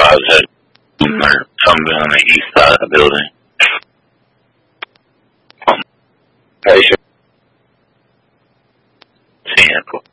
was at or something on the east side of the building. Patient. Sample.